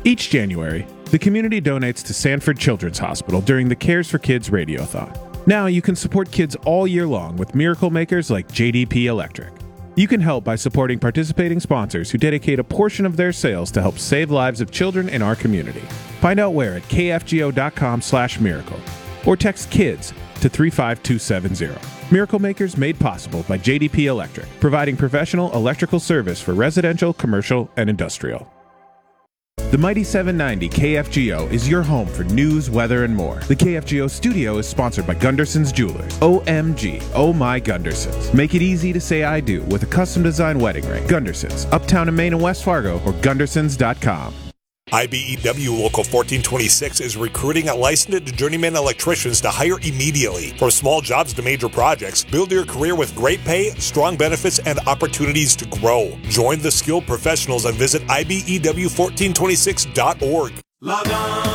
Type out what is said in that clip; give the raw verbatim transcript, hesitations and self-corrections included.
Each January, the community donates to Sanford Children's Hospital during the Cares for Kids Radiothon. Now you can support kids all year long with miracle makers like J D P Electric. You can help by supporting participating sponsors who dedicate a portion of their sales to help save lives of children in our community. Find out where at k f g o dot com slash miracle or text KIDS to three five two seven zero. Miracle Makers made possible by J D P Electric, providing professional electrical service for residential, commercial, and industrial. The Mighty seven ninety K F G O is your home for news, weather, and more. The K F G O studio is sponsored by Gunderson's Jewelers. O M G, oh my Gundersons. Make it easy to say I do with a custom designed wedding ring. Gundersons, uptown in Maine and West Fargo, or gundersons dot com. I B E W Local fourteen twenty-six is recruiting licensed journeyman electricians to hire immediately. From small jobs to major projects, build your career with great pay, strong benefits, and opportunities to grow. Join the skilled professionals and visit I B E W fourteen twenty-six dot org. Log on.